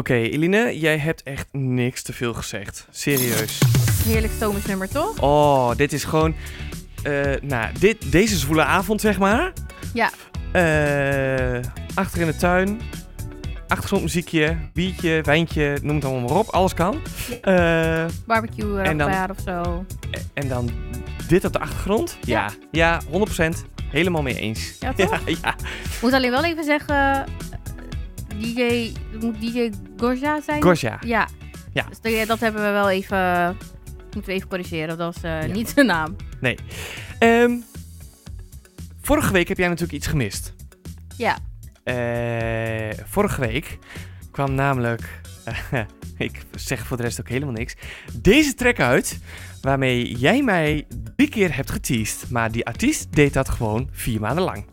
Oké, Eline, jij hebt echt niks te veel gezegd. Serieus. Heerlijk stomisch nummer, toch? Oh, dit is gewoon... deze zwoele avond, zeg maar. Ja. Achter in de tuin. Achtergrondmuziekje, biertje, wijntje, noem het allemaal maar op. Alles kan. Barbecue erbij of zo. En dan dit op de achtergrond. Ja, 100%. Helemaal mee eens. Ja, toch? Ja. Moet alleen wel even zeggen... Het moet DJ Gorja zijn? Gorja. Ja. Dus dat hebben we wel even... Moeten we even corrigeren. Dat was niet de naam. Nee. Vorige week heb jij natuurlijk iets gemist. Ja. Vorige week kwam namelijk... ik zeg voor de rest ook helemaal niks. Deze track uit, waarmee jij mij 3 keer hebt geteased. Maar die artiest deed dat gewoon 4 maanden lang.